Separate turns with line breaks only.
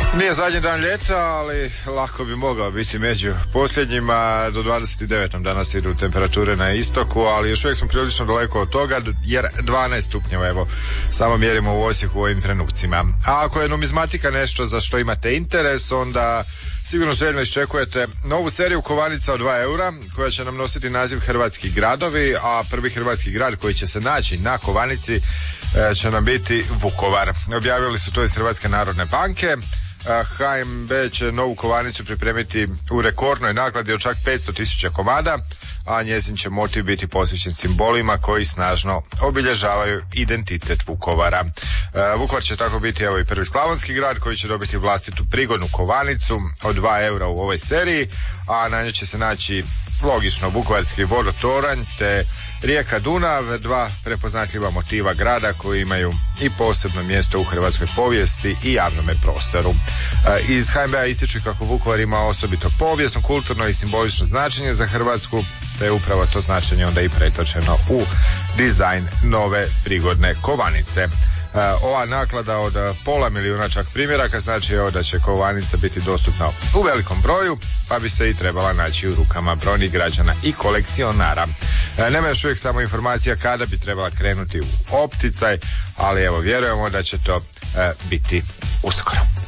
Nije zadnji dan ljeta, ali lako bi mogao biti među posljednjima. Do 29. danas idu temperature na istoku, ali još uvijek smo prilično daleko od toga, jer 12 stupnjeva, evo, samo mjerimo u Osijeku u ovim trenucima. A ako je numizmatika nešto za što imate interes, onda sigurno željno iščekujete novu seriju kovanica od 2 eura, koja će nam nositi naziv Hrvatski gradovi, a prvi hrvatski grad koji će se naći na kovanici će nam biti Vukovar. Objavili su to iz Hrvatske narodne banke. HNB će novu kovanicu pripremiti u rekordnoj nakladi od čak 500.000 komada, a njezin će motiv biti posvećen simbolima koji snažno obilježavaju identitet Vukovara. Vukovar će tako biti evo i prvi slavonski grad koji će dobiti vlastitu prigodnu kovanicu od 2 eura u ovoj seriji, a na njoj će se naći logično vukovarski vodotoranj te rijeka Dunav, dva prepoznatljiva motiva grada koji imaju i posebno mjesto u hrvatskoj povijesti i javnome prostoru. Iz HNB-a ističu kako Vukovar ima osobito povijesno, kulturno i simbolično značenje za Hrvatsku, te je upravo to značenje onda i pretočeno u dizajn nove prigodne kovanice. Ova naklada od 500.000 čak primjeraka znači da će kovanica biti dostupna u velikom broju, pa bi se i trebala naći u rukama brojnih građana i kolekcionara. Nema još uvijek samo informacija kada bi trebala krenuti u opticaj, ali evo vjerujemo da će to biti uskoro.